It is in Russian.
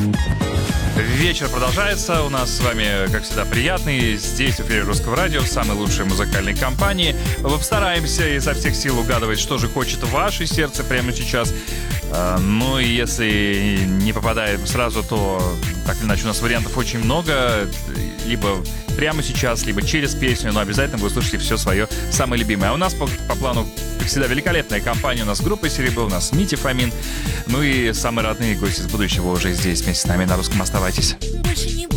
Вечер продолжается. У нас с вами, как всегда, приятный. Здесь в эфире Русского радио, в самой лучшей музыкальной компании. Стараемся изо всех сил угадывать, что же хочет ваше сердце прямо сейчас. Ну и если не попадаем сразу, то так или иначе у нас вариантов очень много. Либо прямо сейчас, либо через песню. Но обязательно вы услышите все свое самое любимое. А у нас по плану, как всегда, великолепная компания. У нас группа «Серебро», у нас Митя Фомин. Ну и самые родные гости из будущего уже здесь вместе с нами на Русском. Оставайтесь.